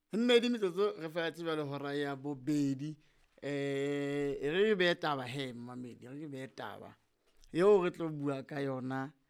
Mmedi metsotso re fatshe jwale hora ya bobedi. Re be taba he Mmamedi, re be taba eo re tlo bua ka yona